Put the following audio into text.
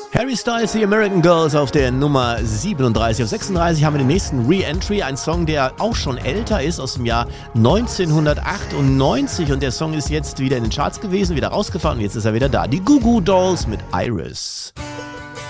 Harry Styles, The American Girls auf der Nummer 37. Auf 36 haben wir den nächsten Re-Entry, ein Song, der auch schon älter ist, aus dem Jahr 1998 und der Song ist jetzt wieder in den Charts gewesen, wieder rausgefahren und jetzt ist er wieder da. Die Goo Goo Dolls mit Iris.